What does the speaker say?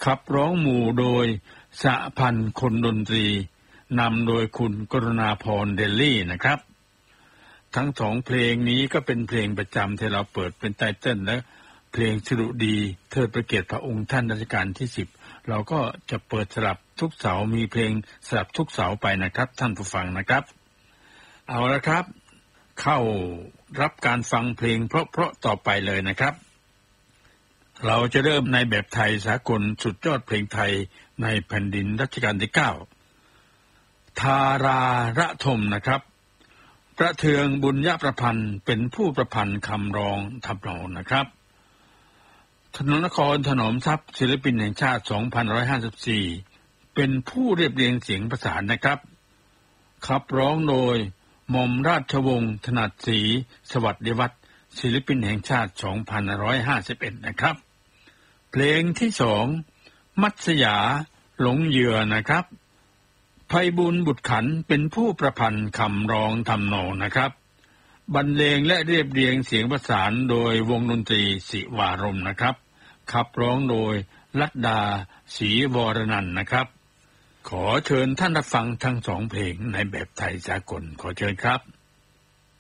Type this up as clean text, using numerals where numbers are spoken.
ขับร้องหมู่โดยสหพันธ์คนดนตรีนำโดยคุณกรุณาพรเดลลี่นะครับทั้งสองเพลงนี้ก็เป็นเพลงประจำที่เราเปิดเป็นไตเติ้ลและเพลงสดุดีเทิดพระเกียรติพระองค์ท่านรัชกาลที่10เราก็จะเปิดสลับทุกเสาร์มีเพลงสลับทุกเสาร์ไปนะครับท่านผู้ฟังนะครับเอาละครับเข้ารับการฟังเพลงเพราะๆต่อไปเลยนะครับเราจะเริ่มในแบบไทยสากลสุดยอดเพลงไทยในแผ่นดินรัชกาลที่9ทาราระทมนะครับประเทืองบุญยประพันธ์เป็นผู้ประพันธ์คำร้องทำนองนะครับธนนครถนอมทรัพย์ศิลปินแห่งชาติ2554เป็นผู้เรียบเรียงเสียงประสานนะครับขับร้องโดยหม่อมราชวงศ์ถนัดศรีสวัสดิวัฒน์ศิลปินแห่งชาติ2551นะครับเพลงที่2มัตสยาหลงเหยื่อนะครับไพบูลย์บุตรขันธ์เป็นผู้ประพันธ์คำร้องทำนองนะครับบรรเลงและเรียบเรียงเสียงประสานโดยวงดนตรีศิวารมณ์นะครับขับร้องโดยลัดดาศรีวรนันท์นะครับขอเชิญท่านรับฟังทั้งสองเพลงในแบบไทยสากลขอเชิญครับ